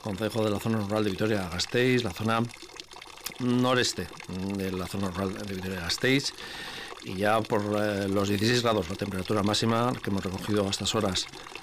concejo de la zona rural de Vitoria-Gasteiz, la zona noreste de la zona rural de Vitoria-Gasteiz, y ya por los 16 grados la temperatura máxima que hemos recogido a estas horas.